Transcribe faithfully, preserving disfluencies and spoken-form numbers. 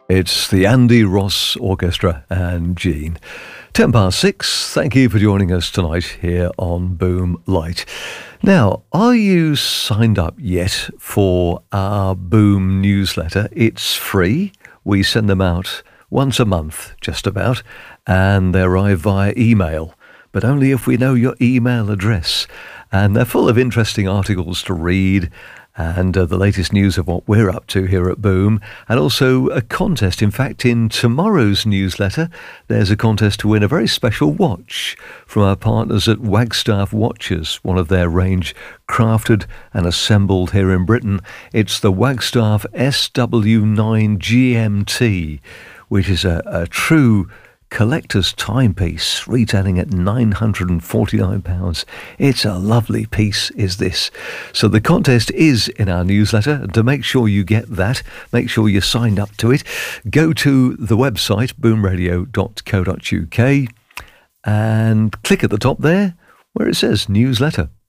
It's the Andy Ross Orchestra and Gene. Ten past six. Thank you for joining us tonight here on Boom Light. Now, are you signed up yet for our Boom newsletter? It's free. We send them out once a month, just about, and they arrive via email, but only if we know your email address. And they're full of interesting articles to read and uh, the latest news of what we're up to here at Boom, and also a contest. In fact, in tomorrow's newsletter, there's a contest to win a very special watch from our partners at Wagstaff Watches, one of their range crafted and assembled here in Britain. It's the Wagstaff S W nine G M T, which is a, a true collector's timepiece, retailing at nine hundred forty-nine pounds. It's a lovely piece, is this. So the contest is in our newsletter. To make sure you get that, make sure you're signed up to it, go to the website boom radio dot co dot uk and click at the top there where it says newsletter.